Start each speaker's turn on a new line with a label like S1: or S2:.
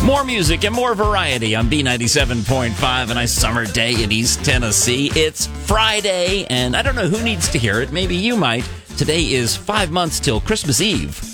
S1: More music and more variety on B97.5 on a summer day in East Tennessee. It's Friday, and I don't know who needs to hear it. Maybe you might. Today is 5 months till Christmas Eve.